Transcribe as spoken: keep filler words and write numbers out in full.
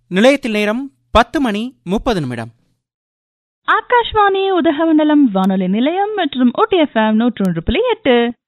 நிலையத்தில் நேரம் பத்து மணி முப்பது நிமிடம். ஆகாஷ்வாணி உதகமண்டலம் வானொலி நிலையம் மற்றும் ஓடிஎஃப்எம் நூற்றொன்று புள்ளி எட்டு.